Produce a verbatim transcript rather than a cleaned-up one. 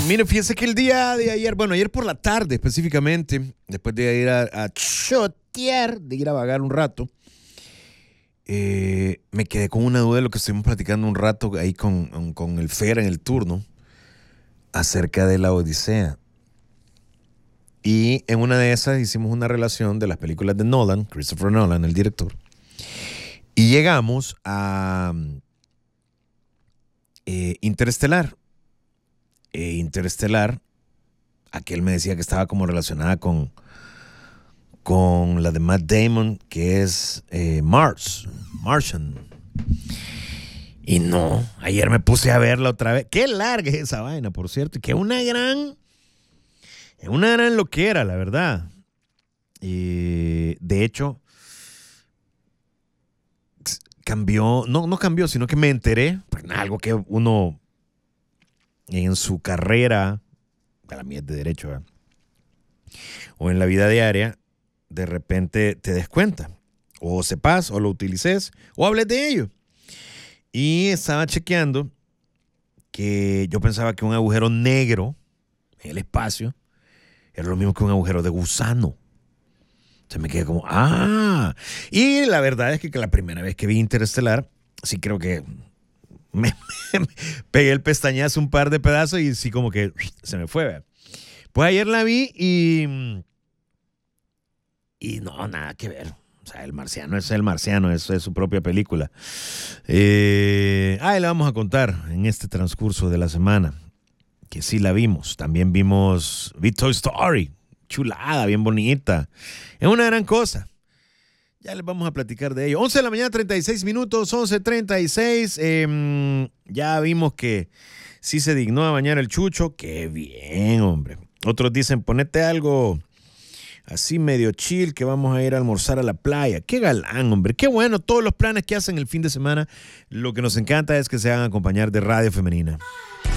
Mire, fíjese que el día de ayer, bueno, ayer por la tarde específicamente, después de ir a, a chotear, de ir a vagar un rato, eh, me quedé con una duda de lo que estuvimos platicando un rato ahí con, con el Fer en el turno, acerca de la Odisea. Y en una de esas hicimos una relación de las películas de Nolan, Christopher Nolan, el director, y llegamos a eh, Interestelar. Eh, Interestelar, aquel me decía que estaba como relacionada con, con la de Matt Damon, que es eh, Mars, Martian. Y no, ayer me puse a verla otra vez. Qué larga es esa vaina, por cierto, y que una gran, una gran loquera, la verdad. Y de hecho, cambió, no, no cambió, sino que me enteré, algo que uno en su carrera, a la mía es de derecho, ¿verdad?, o en la vida diaria, de repente te des cuenta, o sepas, o lo utilices, o hables de ello. Y estaba chequeando que yo pensaba que un agujero negro en el espacio era lo mismo que un agujero de gusano. Se me quedé como, ah. Y la verdad es que, que la primera vez que vi Interestelar, sí creo que me, me pegué el pestañazo un par de pedazos y sí como que se me fue, ¿verdad? Pues ayer la vi y y no, nada que ver. O sea, el marciano es el marciano, eso es su propia película. Eh, ahí la vamos a contar en este transcurso de la semana, que sí la vimos. También vimos vi Toy Story, chulada, bien bonita. Es una gran cosa. Ya les vamos a platicar de ello. once de la mañana, treinta y seis minutos, once treinta y seis. Eh, ya vimos que sí se dignó a bañar el Chucho. Qué bien, hombre. Otros dicen, ponete algo así medio chill, que vamos a ir a almorzar a la playa. Qué galán, hombre. Qué bueno. Todos los planes que hacen el fin de semana, lo que nos encanta es que se hagan acompañar de Radio Femenina.